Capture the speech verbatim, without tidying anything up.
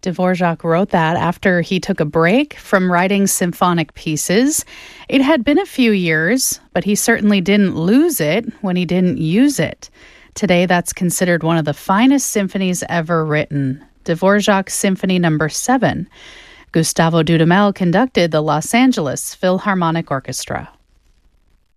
Dvorak wrote that after he took a break from writing symphonic pieces. It had been a few years, but he certainly didn't lose it when he didn't use it. Today, that's considered one of the finest symphonies ever written, Dvorak Symphony Number seven. Gustavo Dudamel conducted the Los Angeles Philharmonic Orchestra.